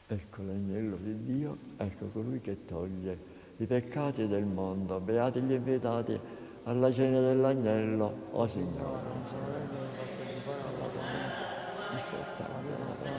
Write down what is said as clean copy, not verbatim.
Ecco l'agnello di Dio, ecco colui che toglie i peccati del mondo. Beati gli invitati alla cena dell'agnello. O Signore, Non sono degno di portarti fuori alla tua mesa, mi soltanto una parola